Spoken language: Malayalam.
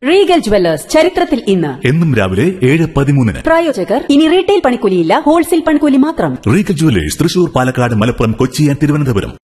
റീഗൽ ജുവല്ലേഴ്സ് ചരിത്രത്തിൽ ഇന്ന് എന്നും രാവിലെ 7:13. പ്രായോജകർ ഇനി റീറ്റെയിൽ പണിക്കൂലിയില്ല, ഹോൾസെയിൽ പണിക്കൂലി മാത്രം. Regal jewellers Thrissur, Palakkad, Malappuram, Kochi and Thiruvananthapuram.